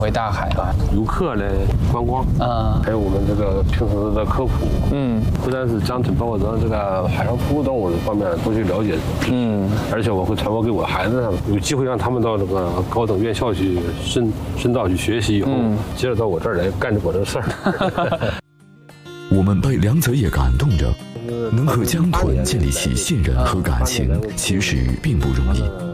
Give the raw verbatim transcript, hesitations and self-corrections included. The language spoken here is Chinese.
为大海啊， 游客来观光，嗯，还有我们这个平时的科普，嗯，不单是讲包括咱这个海上哺乳动物这方面都去了解，嗯，而且我会传播给我孩子，有机会让他们到这个高等院校去深深造去学习以后，嗯、接着到我这儿来干我这个事儿。 我们被梁泽业感动着，能和江豚建立起信任和感情，其实并不容易。